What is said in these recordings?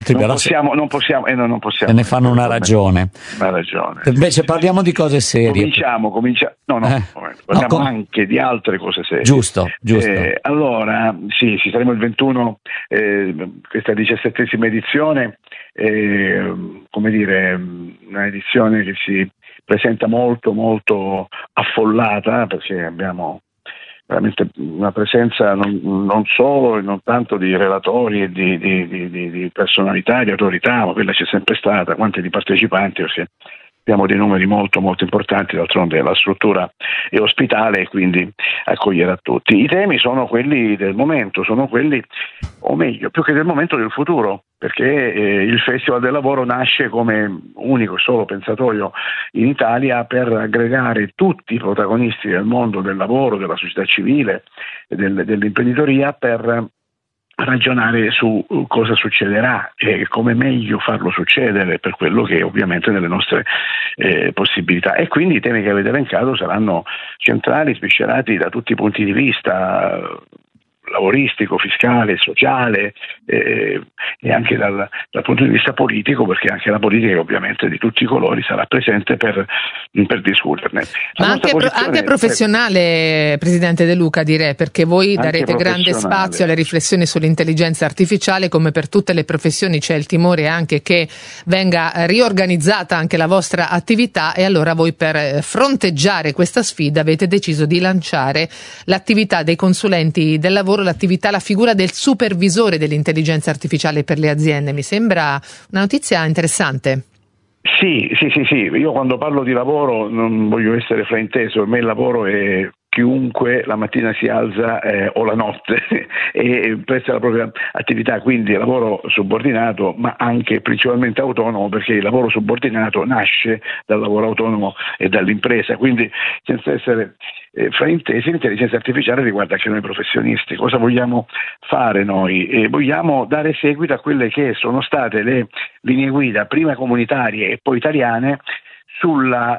Non possiamo. Se ne fanno una ragione. Invece parliamo di cose serie. Parliamo anche di altre cose serie. Giusto. Allora, sì, ci saremo il 21, questa 17ª edizione, come dire, una edizione che si presenta molto, molto affollata, perché abbiamo veramente una presenza non solo e non tanto di relatori e di personalità, di autorità, ma quella c'è sempre stata, quanti di partecipanti, perché abbiamo dei numeri molto molto importanti, d'altronde la struttura è ospitale e quindi accoglierà tutti. I temi sono quelli del momento, sono quelli, o meglio, più che del momento, del futuro, perché il Festival del Lavoro nasce come unico e solo pensatorio in Italia per aggregare tutti i protagonisti del mondo del lavoro, della società civile e dell'imprenditoria per ragionare su cosa succederà e come meglio farlo succedere per quello che è ovviamente nelle nostre possibilità. E quindi i temi che avete elencato saranno centrali, sviscerati da tutti i punti di vista, lavoristico, fiscale, sociale e anche dal punto di vista politico, perché anche la politica ovviamente di tutti i colori sarà presente per discuterne. Ma anche professionale, Presidente De Luca, direi, perché voi darete grande spazio alle riflessioni sull'intelligenza artificiale. Come per tutte le professioni c'è il timore anche che venga riorganizzata anche la vostra attività, e allora voi, per fronteggiare questa sfida, avete deciso di lanciare l'attività dei consulenti del lavoro, la figura del supervisore dell'intelligenza artificiale per le aziende. Mi sembra una notizia interessante. Sì, io quando parlo di lavoro non voglio essere frainteso, per me il lavoro è chiunque la mattina si alza o la notte e presta la propria attività, quindi lavoro subordinato, ma anche principalmente autonomo, perché il lavoro subordinato nasce dal lavoro autonomo e dall'impresa, quindi senza essere fraintesi, l'intelligenza artificiale riguarda anche noi professionisti. Cosa vogliamo fare noi? Vogliamo dare seguito a quelle che sono state le linee guida, prima comunitarie e poi italiane, sulla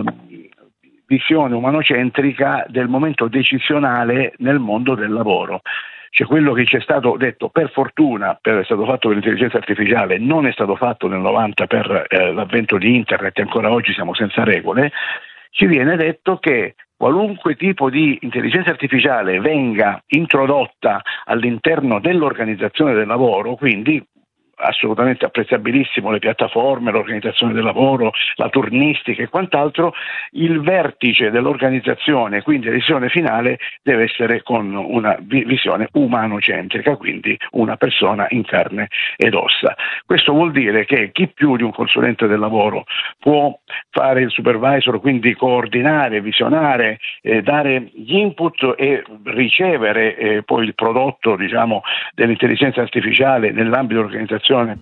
visione umanocentrica del momento decisionale nel mondo del lavoro. Cioè, quello che ci è stato detto, per fortuna, è stato fatto per l'intelligenza artificiale, non è stato fatto nel 90 per l'avvento di internet, e ancora oggi siamo senza regole. Ci viene detto che qualunque tipo di intelligenza artificiale venga introdotta all'interno dell'organizzazione del lavoro, quindi assolutamente apprezzabilissimo le piattaforme, l'organizzazione del lavoro, la turnistica e quant'altro, il vertice dell'organizzazione, quindi la decisione finale, deve essere con una visione umanocentrica, quindi una persona in carne ed ossa. Questo vuol dire che chi più di un consulente del lavoro può fare il supervisor, quindi coordinare, visionare, dare gli input e ricevere poi il prodotto, diciamo, dell'intelligenza artificiale nell'ambito dell'organizzazione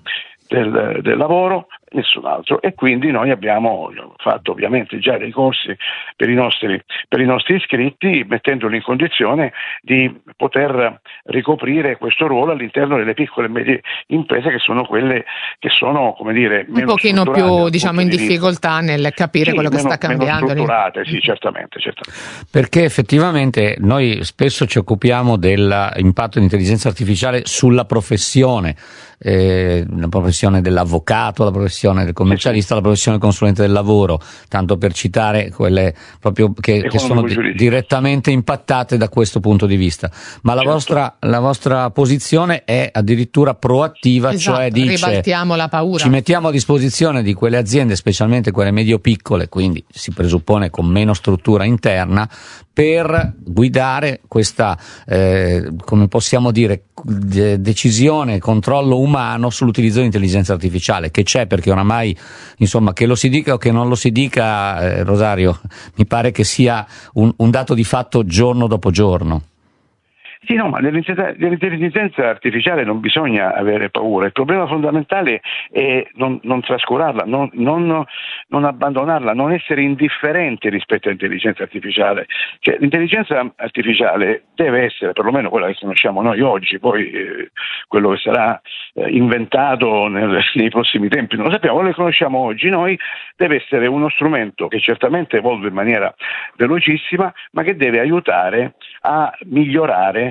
del lavoro, nessun altro. E quindi noi abbiamo fatto ovviamente già dei corsi per i nostri iscritti, mettendoli in condizione di poter ricoprire questo ruolo all'interno delle piccole e medie imprese, che sono quelle che sono, come dire, un pochino più, diciamo, in difficoltà nel capire quello che sta cambiando. Meno strutturate, sì, certamente. Perché effettivamente noi spesso ci occupiamo dell'impatto dell'intelligenza artificiale sulla professione, la professione dell'avvocato, la professione del commercialista, la professione del consulente del lavoro, tanto per citare quelle proprio che sono direttamente impattate da questo punto di vista. Ma la vostra posizione è addirittura proattiva, esatto, cioè dice: ribaltiamo la paura. Ci mettiamo a disposizione di quelle aziende, specialmente quelle medio-piccole, quindi si presuppone con meno struttura interna, per guidare questa, come possiamo dire, decisione, controllo umano sull'utilizzo dell'intelligenza artificiale, che c'è, perché oramai, insomma, che lo si dica o che non lo si dica, Rosario, mi pare che sia un dato di fatto giorno dopo giorno. Sì, no, ma dell'intelligenza artificiale non bisogna avere paura. Il problema fondamentale è non trascurarla, non abbandonarla, non essere indifferenti rispetto all'intelligenza artificiale. Cioè, l'intelligenza artificiale deve essere, perlomeno quella che conosciamo noi oggi, poi quello che sarà inventato nei prossimi tempi non lo sappiamo, quello che conosciamo oggi noi deve essere uno strumento che certamente evolve in maniera velocissima, ma che deve aiutare a migliorare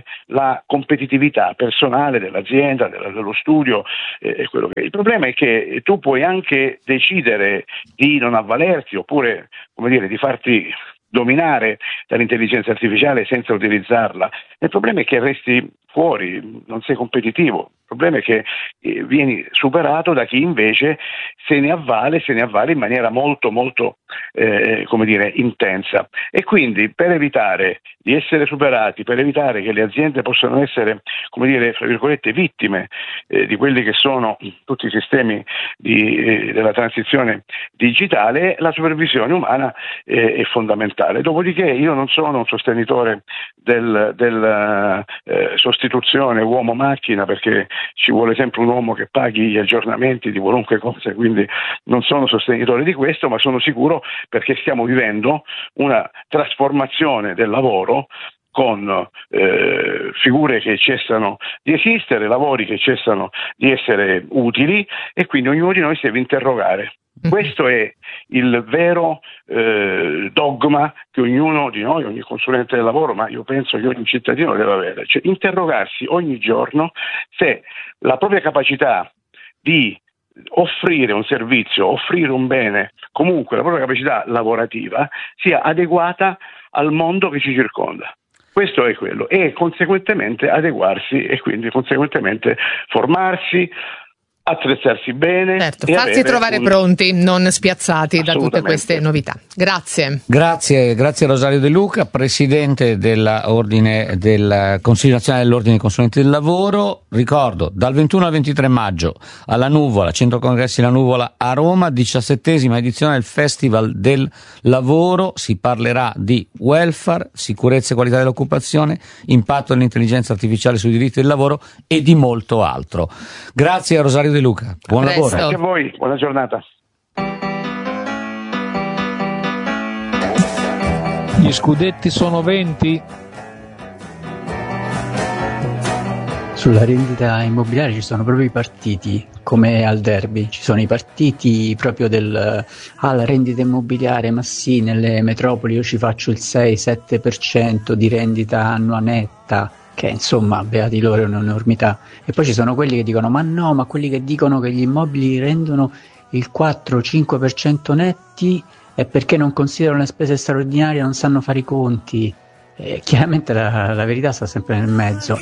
la competitività personale dell'azienda, dello studio. Quello che... Il problema è che tu puoi anche decidere di non avvalerti, oppure, come dire, di farti dominare dall'intelligenza artificiale senza utilizzarla. Il problema è che resti fuori, non sei competitivo. Il problema è che vieni superato da chi invece se ne avvale in maniera molto molto intensa. E quindi, per evitare di essere superati, per evitare che le aziende possano essere, fra virgolette, vittime di quelli che sono tutti i sistemi della transizione digitale, la supervisione umana è fondamentale. Dopodiché io non sono un sostenitore della sostituzione uomo-macchina, perché ci vuole sempre un uomo che paghi gli aggiornamenti di qualunque cosa, quindi non sono sostenitore di questo, ma sono sicuro, perché stiamo vivendo una trasformazione del lavoro con figure che cessano di esistere, lavori che cessano di essere utili, e quindi ognuno di noi si deve interrogare. Questo è il vero dogma che ognuno di noi, ogni consulente del lavoro, ma io penso che ogni cittadino deve avere, cioè interrogarsi ogni giorno se la propria capacità di offrire un servizio, offrire un bene, comunque la propria capacità lavorativa sia adeguata al mondo che ci circonda. Questo è quello, e conseguentemente adeguarsi, e quindi conseguentemente formarsi, attrezzarsi bene, certo, farsi trovare pronti, non spiazzati da tutte queste novità. Grazie Rosario De Luca, presidente del Consiglio Nazionale dell'Ordine dei Consulenti del Lavoro. Ricordo, dal 21 al 23 maggio alla Nuvola, Centro Congressi La Nuvola a Roma, 17ª edizione del Festival del Lavoro. Si parlerà di welfare, sicurezza e qualità dell'occupazione, impatto dell'intelligenza artificiale sui diritti del lavoro e di molto altro. Grazie a Rosario De Luca, buon lavoro. Grazie a voi, buona giornata. Gli scudetti sono 20. Sulla rendita immobiliare ci sono proprio i partiti, come al derby, ci sono i partiti proprio la rendita immobiliare, ma sì, nelle metropoli io ci faccio il 6-7% di rendita annua netta, che insomma, beati loro, è un'enormità. E poi ci sono quelli che dicono ma no, ma quelli che dicono che gli immobili rendono il 4-5% netti è perché non considerano le spese straordinarie, non sanno fare i conti. Chiaramente la verità sta sempre nel mezzo.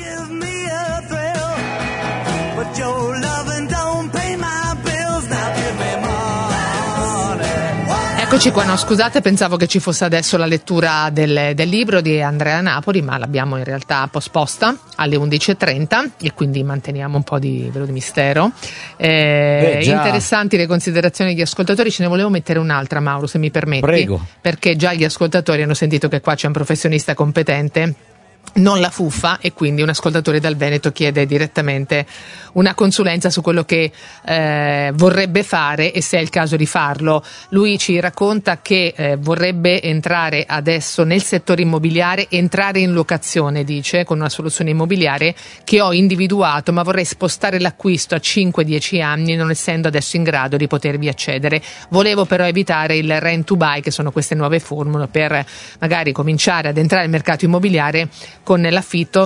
Eccoci qua, no scusate, pensavo che ci fosse adesso la lettura del libro di Andrea Napoli, ma l'abbiamo in realtà posposta alle 11.30 e quindi manteniamo un po' di velo di mistero. Interessanti le considerazioni degli ascoltatori, ce ne volevo mettere un'altra, Mauro, se mi permetti. Prego. Perché già gli ascoltatori hanno sentito che qua c'è un professionista competente, non la fuffa, e quindi un ascoltatore dal Veneto chiede direttamente una consulenza su quello che vorrebbe fare e se è il caso di farlo. Lui ci racconta che vorrebbe entrare adesso nel settore immobiliare, entrare in locazione, dice, con una soluzione immobiliare che ho individuato, ma vorrei spostare l'acquisto a 5-10 anni, non essendo adesso in grado di potervi accedere. Volevo però evitare il rent to buy, che sono queste nuove formule per magari cominciare ad entrare nel mercato immobiliare con l'affitto,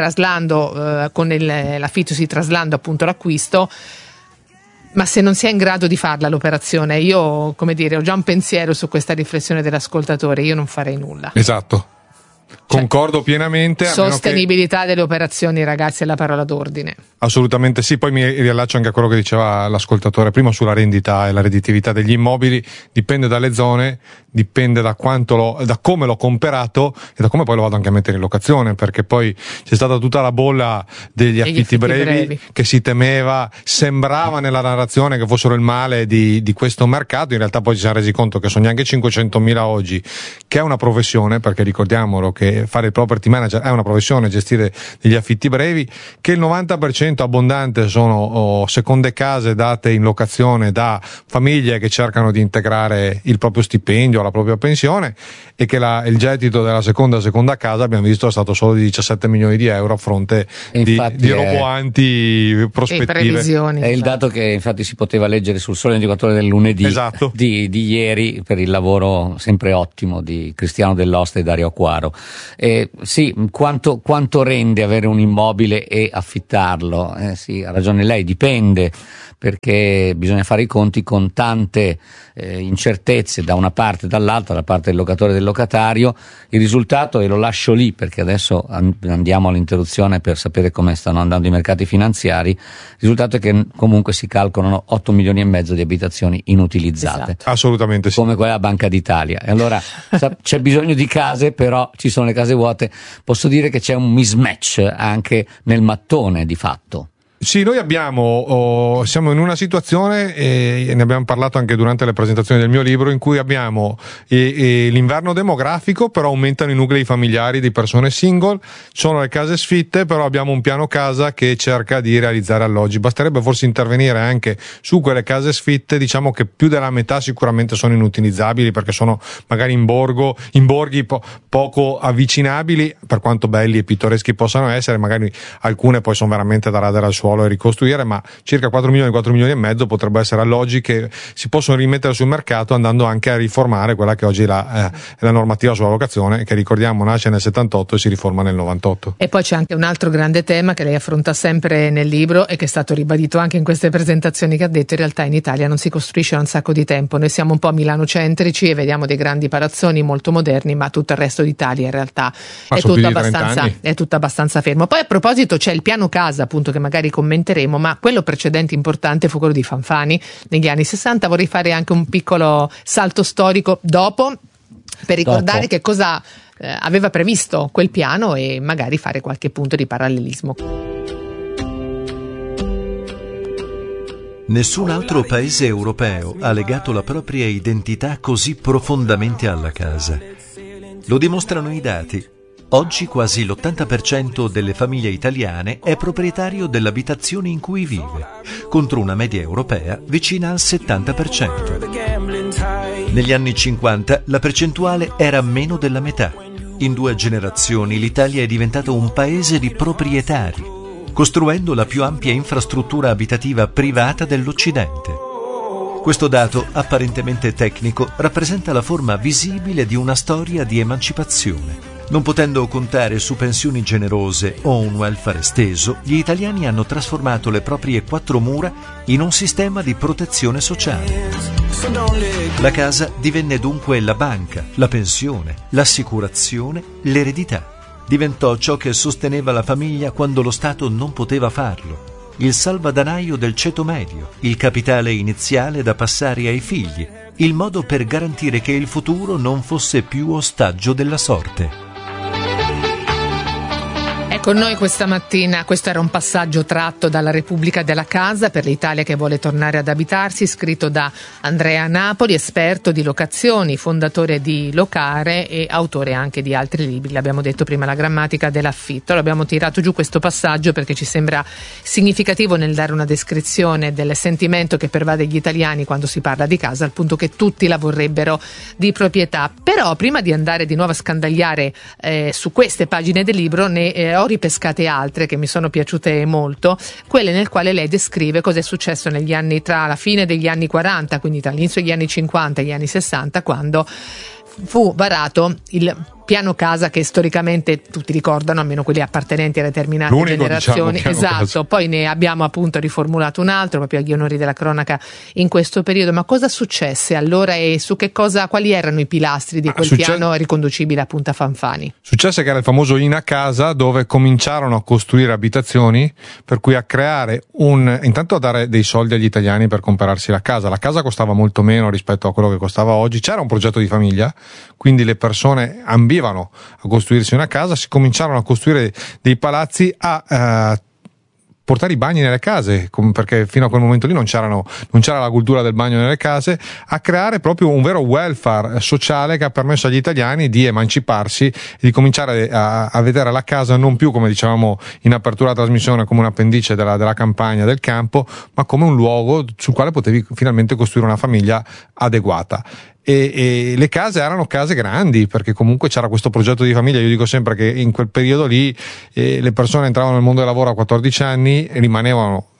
con l'affitto si traslando appunto l'acquisto, ma se non si è in grado di farla l'operazione, io ho già un pensiero su questa riflessione dell'ascoltatore, io non farei nulla. Esatto. Concordo pienamente. Sostenibilità delle operazioni, ragazzi, è la parola d'ordine. Assolutamente sì, poi mi riallaccio anche a quello che diceva l'ascoltatore prima sulla rendita e la redditività degli immobili. Dipende dalle zone, dipende da come l'ho comprato e da come poi lo vado anche a mettere in locazione, perché poi c'è stata tutta la bolla degli affitti brevi che si temeva, sembrava nella narrazione che fossero il male di questo mercato. In realtà poi ci siamo resi conto che sono neanche 500.000 oggi, che è una professione, perché ricordiamolo che fare il property manager è una professione, gestire degli affitti brevi, che il 90% abbondante sono seconde case date in locazione da famiglie che cercano di integrare il proprio stipendio, la propria pensione, e che il gettito della seconda casa, abbiamo visto, è stato solo di 17 milioni di euro a fronte di roboanti prospettive. Previsioni, è il dato che infatti si poteva leggere sul Sole 24 Ore del lunedì, esatto, di ieri, per il lavoro sempre ottimo di Cristiano Dell'Osta e Dario Acquaro. Sì, quanto rende avere un immobile e affittarlo? Sì, ha ragione lei, dipende, perché bisogna fare i conti con tante incertezze da una parte e dall'altra, da parte del locatore e del locatario. Il risultato, e lo lascio lì perché adesso andiamo all'interruzione per sapere come stanno andando i mercati finanziari, il risultato è che comunque si calcolano 8 milioni e mezzo di abitazioni inutilizzate. Esatto. Assolutamente sì. Come quella Banca d'Italia. E allora c'è bisogno di case, però ci sono le case vuote. Posso dire che c'è un mismatch anche nel mattone di fatto. Sì, noi siamo in una situazione, e ne abbiamo parlato anche durante le presentazioni del mio libro, in cui abbiamo l'inverno demografico, però aumentano i nuclei familiari di persone single, sono le case sfitte, però abbiamo un piano casa che cerca di realizzare alloggi. Basterebbe forse intervenire anche su quelle case sfitte, diciamo che più della metà sicuramente sono inutilizzabili perché sono magari in borghi poco avvicinabili, per quanto belli e pittoreschi possano essere, magari alcune poi sono veramente da radere al suolo e ricostruire, ma circa 4 milioni e mezzo potrebbe essere alloggi che si possono rimettere sul mercato, andando anche a riformare quella che oggi è la normativa sulla locazione, che ricordiamo nasce nel 78 e si riforma nel 98. E poi c'è anche un altro grande tema che lei affronta sempre nel libro e che è stato ribadito anche in queste presentazioni, che ha detto: in realtà in Italia non si costruisce da un sacco di tempo, noi siamo un po' milanocentrici e vediamo dei grandi palazzoni molto moderni, ma tutto il resto d'Italia in realtà è tutto abbastanza fermo. Poi a proposito c'è il piano casa, appunto, che magari commenteremo, ma quello precedente importante fu quello di Fanfani negli anni 60. Vorrei fare anche un piccolo salto storico dopo, per ricordare che cosa aveva previsto quel piano e magari fare qualche punto di parallelismo. Nessun altro paese europeo ha legato la propria identità così profondamente alla casa. Lo dimostrano i dati. Oggi quasi l'80% delle famiglie italiane è proprietario dell'abitazione in cui vive, contro una media europea vicina al 70%. Negli anni 50 la percentuale era meno della metà. In 2 generazioni l'Italia è diventato un paese di proprietari, costruendo la più ampia infrastruttura abitativa privata dell'Occidente. Questo dato, apparentemente tecnico, rappresenta la forma visibile di una storia di emancipazione. Non potendo contare su pensioni generose o un welfare esteso, gli italiani hanno trasformato le proprie 4 mura in un sistema di protezione sociale. La casa divenne dunque la banca, la pensione, l'assicurazione, l'eredità. Diventò ciò che sosteneva la famiglia quando lo Stato non poteva farlo. Il salvadanaio del ceto medio, il capitale iniziale da passare ai figli, il modo per garantire che il futuro non fosse più ostaggio della sorte. Con noi questa mattina, questo era un passaggio tratto dalla Repubblica della Casa per l'Italia che vuole tornare ad abitarsi, scritto da Andrea Napoli, esperto di locazioni, fondatore di Locare e autore anche di altri libri, l'abbiamo detto prima, La grammatica dell'affitto. Abbiamo tirato giù questo passaggio perché ci sembra significativo nel dare una descrizione del sentimento che pervade gli italiani quando si parla di casa, al punto che tutti la vorrebbero di proprietà. Però prima di andare di nuovo a scandagliare su queste pagine del libro, ne ho ripescate altre che mi sono piaciute molto, quelle nel quale lei descrive cosa è successo negli anni, tra la fine degli anni 40, quindi tra l'inizio degli anni 50 e gli anni 60, quando fu varato il piano casa che storicamente tutti ricordano, almeno quelli appartenenti a determinate generazioni. Diciamo, esatto, casa. Poi ne abbiamo appunto riformulato un altro proprio agli onori della cronaca in questo periodo. Ma cosa successe allora e su che cosa, quali erano i pilastri di quel piano riconducibile appunto a Fanfani? Successe che era il famoso in a casa, dove cominciarono a costruire abitazioni, per cui a creare intanto a dare dei soldi agli italiani per comprarsi la casa. La casa costava molto meno rispetto a quello che costava oggi, c'era un progetto di famiglia, quindi le persone ambivano a costruirsi una casa, si cominciarono a costruire dei palazzi, a portare i bagni nelle case, perché fino a quel momento lì non c'era la cultura del bagno nelle case, a creare proprio un vero welfare sociale che ha permesso agli italiani di emanciparsi e di cominciare a vedere la casa non più, come dicevamo in apertura della trasmissione, come un appendice della campagna, del campo, ma come un luogo sul quale potevi finalmente costruire una famiglia adeguata. E le case erano case grandi, perché comunque c'era questo progetto di famiglia. Io dico sempre che in quel periodo lì le persone entravano nel mondo del lavoro a 14 anni e rimanevano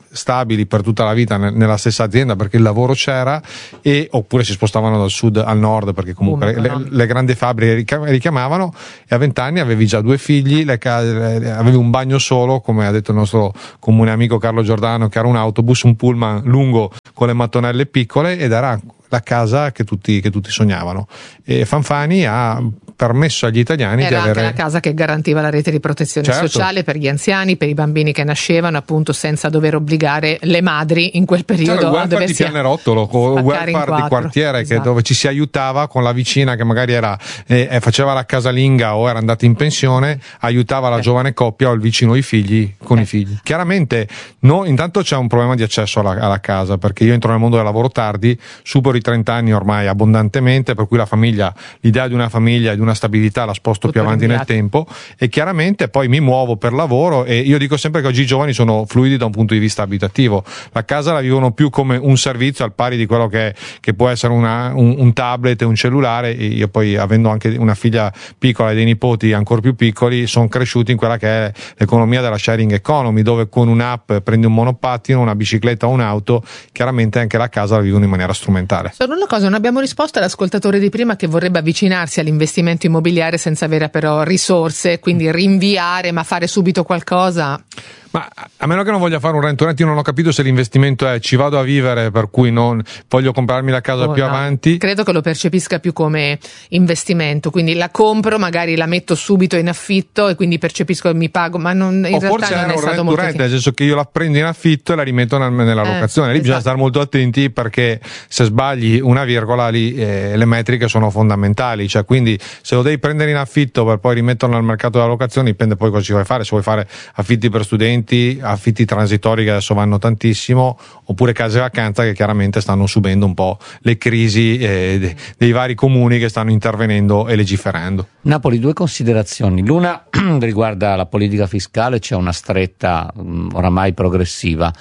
stabili per tutta la vita nella stessa azienda perché il lavoro c'era, oppure si spostavano dal sud al nord perché comunque le grandi fabbriche richiamavano, e a 20 anni avevi già 2 figli, avevi un bagno solo, come ha detto il nostro comune amico Carlo Giordano, che era un autobus, un pullman lungo con le mattonelle piccole, ed era la casa che tutti sognavano. E Fanfani ha permesso agli italiani di avere anche la casa che garantiva la rete di protezione sociale per gli anziani, per i bambini che nascevano, appunto, senza dover obbligare le madri in quel periodo a doversi di Pianerottolo, con il welfare di quartiere, esatto, dove ci si aiutava con la vicina che magari faceva la casalinga o era andata in pensione, aiutava la giovane coppia o il vicino i figli con i figli. Chiaramente intanto c'è un problema di accesso alla casa, perché io entro nel mondo del lavoro tardi, supero i 30 anni ormai abbondantemente, per cui l'idea di una famiglia e di una stabilità la sposto più avanti nel tempo, e chiaramente poi mi muovo per lavoro, e io dico sempre che oggi i giovani sono fluidi da un punto di vista abitativo. La casa la vivono più come un servizio, al pari di quello che può essere un tablet e un cellulare. E io poi, avendo anche una figlia piccola e dei nipoti ancora più piccoli, sono cresciuti in quella che è l'economia della sharing economy, dove con un'app prendi un monopattino, una bicicletta o un'auto. Chiaramente anche la casa la vivono in maniera strumentale. Solo una cosa, non abbiamo risposto all'ascoltatore di prima che vorrebbe avvicinarsi all'investimento immobiliare senza avere però risorse, quindi rinviare, ma fare subito qualcosa. Ma a meno che non voglia fare un rent to rent, io non ho capito se l'investimento è ci vado a vivere, per cui non voglio comprarmi la casa più avanti. Credo che lo percepisca più come investimento, quindi la compro, magari la metto subito in affitto e quindi percepisco che mi pago, ma in realtà forse non è stato molto rent, nel senso che io la prendo in affitto e la rimetto nella locazione. Lì bisogna stare molto attenti, perché se sbagli una virgola lì le metriche sono fondamentali, cioè, quindi se lo devi prendere in affitto per poi rimetterlo nel mercato della locazione, dipende poi cosa ci vuoi fare, se vuoi fare affitti per studenti, affitti transitori che adesso vanno tantissimo, oppure case vacanza che chiaramente stanno subendo un po' le crisi dei vari comuni che stanno intervenendo e legiferando. Napoli, 2 considerazioni. L'una riguarda la politica fiscale, c'è una stretta oramai progressiva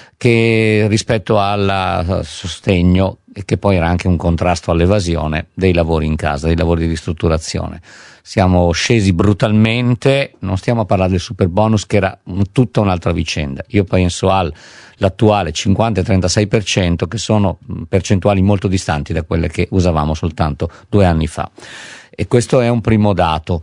che rispetto al sostegno, e che poi era anche un contrasto all'evasione, dei lavori in casa, dei lavori di ristrutturazione. Siamo scesi brutalmente, non stiamo a parlare del super bonus, che era tutta un'altra vicenda. Io penso all'attuale 50-36%, che sono percentuali molto distanti da quelle che usavamo soltanto 2 anni fa. E questo è un primo dato.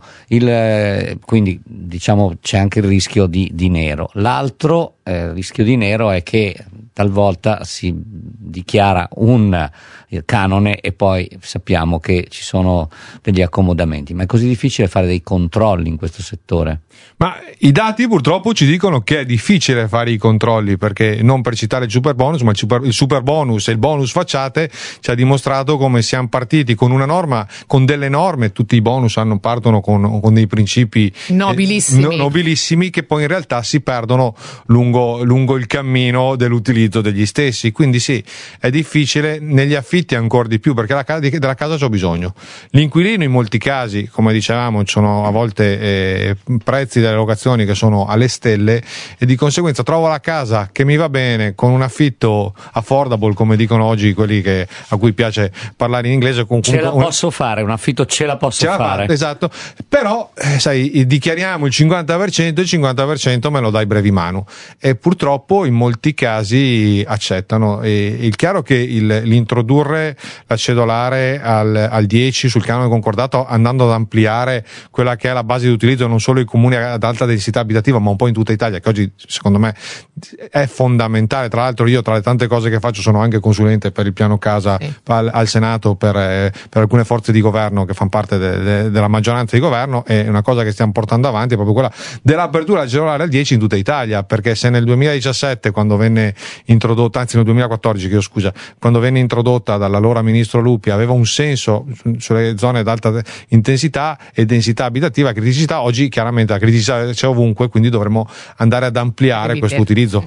Quindi diciamo c'è anche il rischio di nero. L'altro rischio di nero è che talvolta si dichiara un canone e poi sappiamo che ci sono degli accomodamenti, ma è così difficile fare dei controlli in questo settore? Ma i dati purtroppo ci dicono che è difficile fare i controlli, perché, non per citare il super bonus, ma il super bonus e il bonus facciate ci ha dimostrato come siamo partiti con una norma, con delle norme. Tutti i bonus partono con dei principi nobilissimi che poi in realtà si perdono lungo il cammino dell'utilizzo degli stessi. Quindi sì, è difficile, negli affitti ancora di più, perché della casa c'ho bisogno. L'inquilino, in molti casi, come dicevamo, ci sono a volte prezzi delle locazioni che sono alle stelle, e di conseguenza trovo la casa che mi va bene con un affitto affordable, come dicono oggi quelli a cui piace parlare in inglese. Posso fare un affitto, ce la posso fare. Esatto, però sai, dichiariamo il 50%, il 50% me lo dai brevi mano, e purtroppo in molti casi accettano. E il chiaro che l'introdurre la cedolare al 10 sul canone concordato, andando ad ampliare quella che è la base di utilizzo non solo i comuni ad alta densità abitativa, ma un po' in tutta Italia, che oggi secondo me è fondamentale. Tra l'altro io, tra le tante cose che faccio, sono anche consulente per il piano casa al Senato per alcune forze di governo che fanno parte della maggioranza di governo, e una cosa che stiamo portando avanti è proprio quella dell'apertura del cellulare al 10 in tutta Italia, perché se nel 2017, quando venne introdotta, anzi nel 2014, quando venne introdotta dall'allora ministro Lupi, aveva un senso sulle zone ad alta intensità e densità abitativa, criticità, oggi chiaramente la criticità c'è ovunque, quindi dovremmo andare ad ampliare questo utilizzo.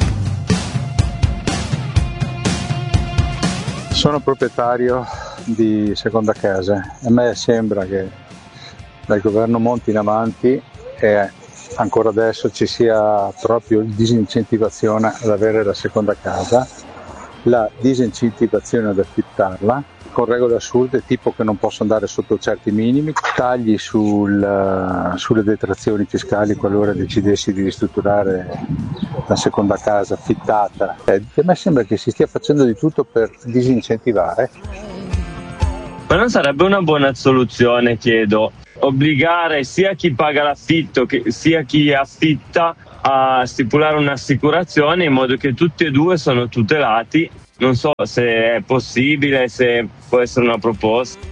Sono proprietario di seconda casa. A me sembra che dal governo Monti in avanti e ancora adesso ci sia proprio disincentivazione ad avere la seconda casa, la disincentivazione ad affittarla, con regole assurde, tipo che non posso andare sotto certi minimi, tagli sulle detrazioni fiscali qualora decidessi di ristrutturare una seconda casa affittata. A me sembra che si stia facendo di tutto per disincentivare. Ma non sarebbe una buona soluzione, chiedo, obbligare sia chi paga l'affitto sia chi affitta a stipulare un'assicurazione in modo che tutti e due sono tutelati? Non so se è possibile, se può essere una proposta.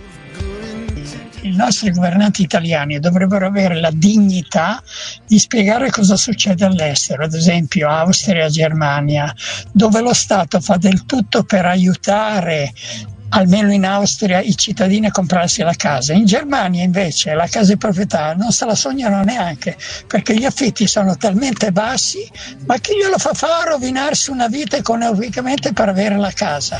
I nostri governanti italiani dovrebbero avere la dignità di spiegare cosa succede all'estero, ad esempio Austria, Germania, dove lo Stato fa del tutto per aiutare, almeno in Austria, i cittadini a comprarsi la casa. In Germania invece la casa di proprietà non se la sognano neanche, perché gli affitti sono talmente bassi, ma chi glielo fa fare rovinarsi una vita economicamente per avere la casa?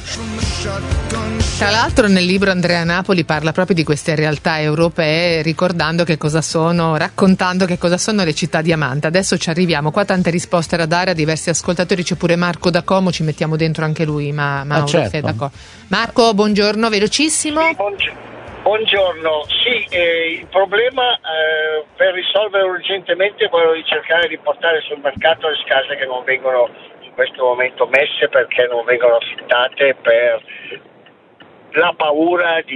Tra l'altro nel libro Andrea Napoli parla proprio di queste realtà europee, raccontando che cosa sono le città diamante. Adesso ci arriviamo, qua tante risposte da dare a diversi ascoltatori, c'è pure Marco da Como, ci mettiamo dentro anche lui, Mauro, certo. d'accordo. Marco, buongiorno, velocissimo. Buongiorno, il problema per risolvere urgentemente è quello di cercare di portare sul mercato le case che non vengono in questo momento messe perché non vengono affittate per la paura di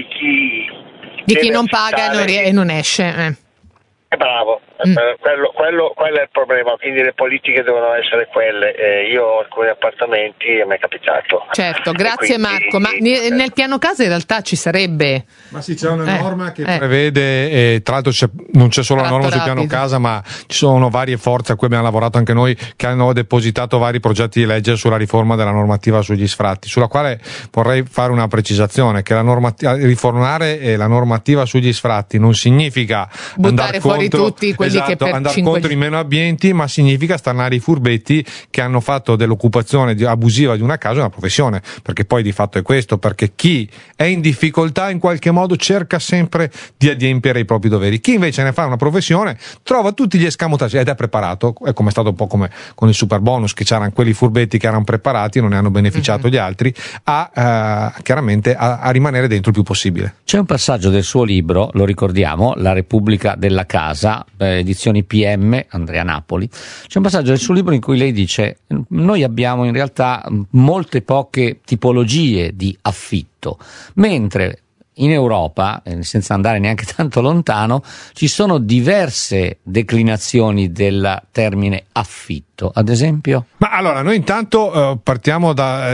chi non paga e non esce. Bravo, quello è il problema, quindi le politiche devono essere quelle. Io ho alcuni appartamenti e mi è capitato. Certo, grazie quindi, Marco, ma nel piano casa in realtà ci sarebbe... Ma sì, c'è una norma che prevede, tra l'altro non c'è solo la norma sul piano casa, ma ci sono varie forze a cui abbiamo lavorato anche noi che hanno depositato vari progetti di legge sulla riforma della normativa sugli sfratti, sulla quale vorrei fare una precisazione, che riformare la normativa sugli sfratti non significa buttare fuori tutti quelli che per andare contro i meno abbienti, ma significa stanare i furbetti che hanno fatto dell'occupazione abusiva di una casa una professione, perché poi di fatto è questo, perché chi è in difficoltà in qualche modo cerca sempre di adempiere ai propri doveri, chi invece ne fa una professione trova tutti gli escamotage ed è preparato, è come è stato un po' come con il super bonus, che c'erano quelli furbetti che erano preparati e non ne hanno beneficiato gli altri, chiaramente a rimanere dentro il più possibile. C'è un passaggio del suo libro, lo ricordiamo, La Repubblica della Casa, edizioni PM, Andrea Napoli. C'è un passaggio del suo libro in cui lei dice: noi abbiamo in realtà molte poche tipologie di affitto, mentre in Europa, senza andare neanche tanto lontano, ci sono diverse declinazioni del termine affitto, ad esempio? Ma allora, noi intanto partiamo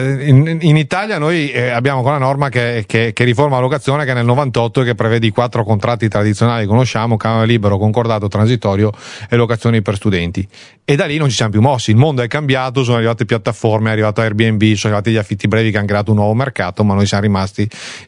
in Italia noi abbiamo quella norma che riforma la locazione, che è nel 98 e che prevede i 4 contratti tradizionali che conosciamo: canone libero, concordato, transitorio e locazioni per studenti. E da lì non ci siamo più mossi, il mondo è cambiato, sono arrivate piattaforme, è arrivato Airbnb, sono arrivati gli affitti brevi che hanno creato un nuovo mercato, ma noi siamo rimasti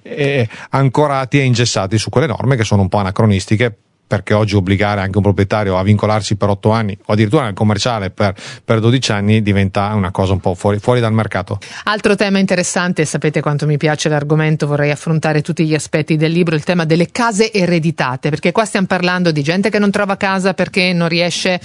ancorati e ingessati su quelle norme che sono un po' anacronistiche, perché oggi obbligare anche un proprietario a vincolarsi per 8 anni o addirittura nel commerciale per 12 anni diventa una cosa un po' fuori dal mercato. Altro tema interessante, sapete quanto mi piace l'argomento, vorrei affrontare tutti gli aspetti del libro, il tema delle case ereditate, perché qua stiamo parlando di gente che non trova casa perché non riesce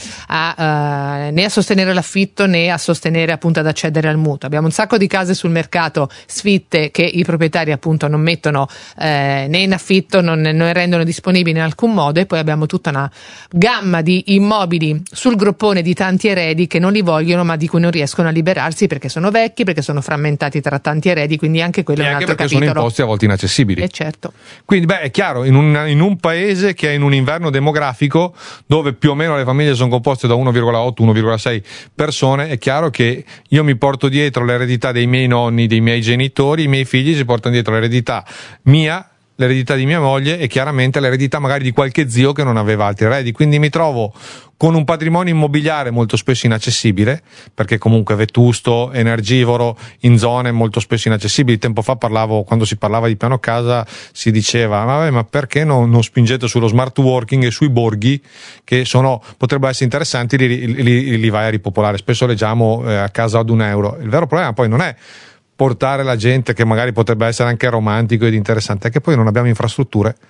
né a sostenere l'affitto né a sostenere appunto ad accedere al mutuo. Abbiamo un sacco di case sul mercato sfitte che i proprietari appunto non mettono né in affitto, non rendono disponibili in alcun modo, e poi abbiamo tutta una gamma di immobili sul groppone di tanti eredi che non li vogliono ma di cui non riescono a liberarsi perché sono vecchi, perché sono frammentati tra tanti eredi, quindi anche quello è un altro capitolo. Anche perché sono imposti a volte inaccessibili. Certo. Quindi è chiaro, in un paese che è in un inverno demografico dove più o meno le famiglie sono composte da 1,8-1,6 persone, è chiaro che io mi porto dietro l'eredità dei miei nonni, dei miei genitori, i miei figli si portano dietro l'eredità mia, l'eredità di mia moglie e chiaramente l'eredità magari di qualche zio che non aveva altri eredi, quindi mi trovo con un patrimonio immobiliare molto spesso inaccessibile, perché comunque vetusto, energivoro, in zone molto spesso inaccessibili. Tempo fa quando si parlava di piano casa si diceva ma perché non spingete sullo smart working e sui borghi che potrebbero essere interessanti, li vai a ripopolare. Spesso leggiamo a casa ad €1. Il vero problema poi non è portare la gente, che magari potrebbe essere anche romantico ed interessante, è che poi non abbiamo infrastrutture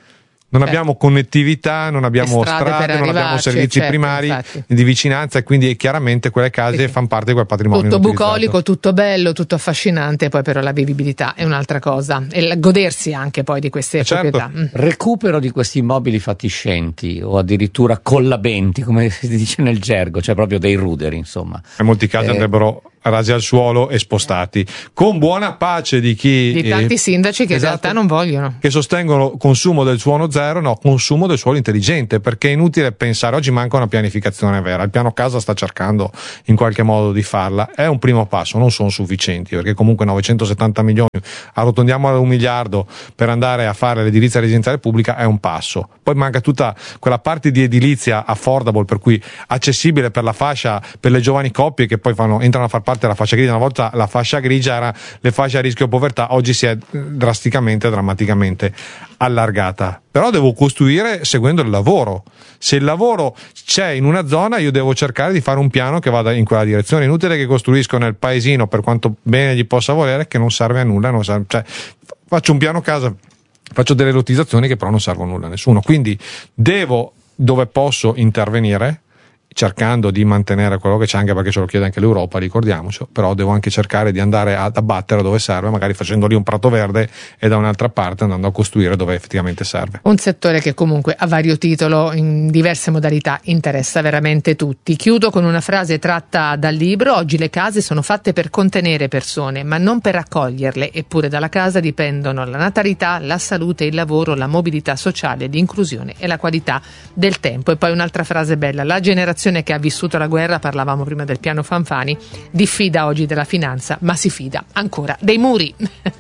Non abbiamo connettività, non abbiamo strade, non abbiamo servizi primari di vicinanza, e quindi chiaramente quelle case fanno parte di quel patrimonio. Tutto bucolico, tutto bello, tutto affascinante, poi però la vivibilità è un'altra cosa, e godersi anche poi di queste proprietà. Recupero di questi immobili fatiscenti o addirittura collabenti, come si dice nel gergo, cioè proprio dei ruderi, insomma. In molti casi andrebbero rasi al suolo e spostati, con buona pace di tanti sindaci che in realtà non vogliono, che sostengono consumo del suolo zero, no, consumo del suolo intelligente, perché è inutile pensare, oggi manca una pianificazione vera, il piano casa sta cercando in qualche modo di farla, è un primo passo, non sono sufficienti, perché comunque 970 milioni, arrotondiamo a 1 miliardo per andare a fare l'edilizia residenziale pubblica, è un passo. Poi manca tutta quella parte di edilizia affordable, per cui accessibile per la fascia, per le giovani coppie che poi entrano a far parte della fascia grigia. Una volta la fascia grigia era le fasce a rischio povertà, oggi si è drammaticamente allargata. Però devo costruire seguendo il lavoro. Se il lavoro c'è in una zona, io devo cercare di fare un piano che vada in quella direzione. Inutile che costruisco nel paesino, per quanto bene gli possa volere, che non serve a nulla, cioè, faccio un piano casa, faccio delle lottizzazioni che però non servono a nulla a nessuno. Quindi devo, dove posso, intervenire, cercando di mantenere quello che c'è, anche perché ce lo chiede anche l'Europa, ricordiamocelo, però devo anche cercare di andare ad abbattere dove serve, magari facendo lì un prato verde, e da un'altra parte andando a costruire dove effettivamente serve. Un settore che comunque a vario titolo, in diverse modalità, interessa veramente tutti. Chiudo con una frase tratta dal libro: oggi le case sono fatte per contenere persone, ma non per accoglierle, eppure dalla casa dipendono la natalità, la salute, il lavoro, la mobilità sociale, l'inclusione e la qualità del tempo. E poi un'altra frase bella: la generazione che ha vissuto la guerra, parlavamo prima del piano Fanfani, diffida oggi della finanza, ma si fida ancora dei muri.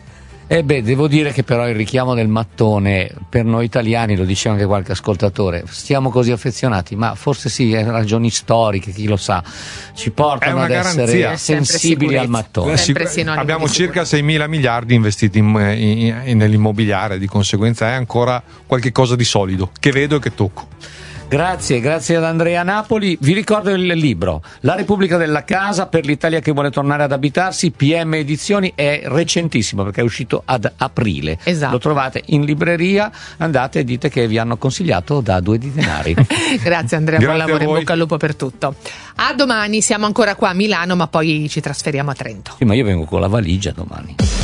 Devo dire che però il richiamo del mattone per noi italiani, lo diceva anche qualche ascoltatore, stiamo così affezionati, ma forse sì, ragioni storiche, chi lo sa, ci portano ad essere sensibili al mattone. Abbiamo circa 6.000 miliardi investiti nell'immobiliare, di conseguenza è ancora qualche cosa di solido che vedo e che tocco. Grazie ad Andrea Napoli. Vi ricordo il libro La Repubblica della Casa per l'Italia che vuole tornare ad abitarsi, PM Edizioni, è recentissimo perché è uscito ad aprile. Esatto. Lo trovate in libreria, andate e dite che vi hanno consigliato da 2 denari. Grazie Andrea, buon lavoro, in bocca al lupo per tutto. A domani, siamo ancora qua a Milano, ma poi ci trasferiamo a Trento. Sì, ma io vengo con la valigia domani.